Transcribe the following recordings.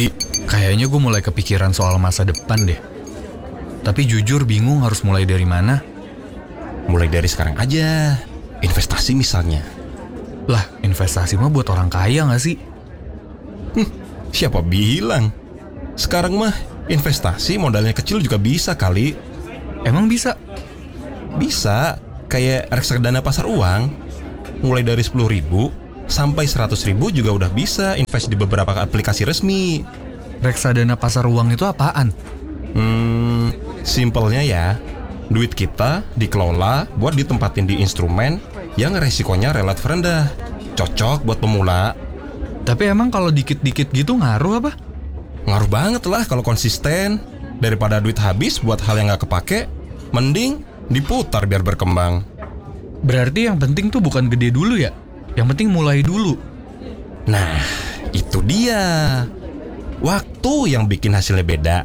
Di, kayaknya gue mulai kepikiran soal masa depan deh. Tapi jujur bingung harus mulai dari mana. Mulai dari sekarang aja. Investasi misalnya. Lah, investasi mah buat orang kaya gak sih? Siapa bilang? Sekarang mah investasi modalnya kecil juga bisa kali. Emang bisa? Bisa, kayak reksadana pasar uang. Mulai dari 10.000 sampai 100.000 juga udah bisa invest di beberapa aplikasi resmi. Reksadana pasar uang itu apaan? Simpelnya ya, duit kita dikelola buat ditempatin di instrumen yang resikonya relatif rendah. Cocok buat pemula. Tapi emang kalau dikit-dikit gitu ngaruh apa? Ngaruh banget lah kalau konsisten. Daripada duit habis buat hal yang gak kepake, mending diputar biar berkembang. Berarti yang penting tuh bukan gede dulu ya? Yang penting mulai dulu. Nah, itu dia. Waktu yang bikin hasilnya beda.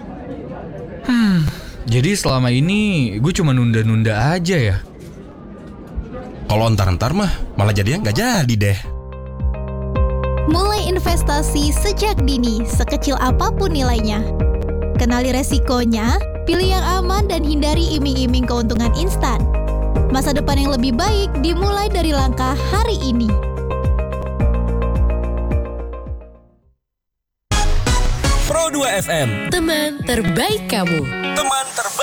Jadi selama ini gue cuma nunda-nunda aja ya? Kalau entar-entar mah malah jadinya gak jadi deh. Mulai investasi sejak dini, sekecil apapun nilainya. Kenali resikonya, pilih yang aman dan hindari iming-iming keuntungan instan. Masa depan yang lebih baik dimulai dari langkah hari ini. Pro 2 FM, Teman terbaik kamu. teman terbaik.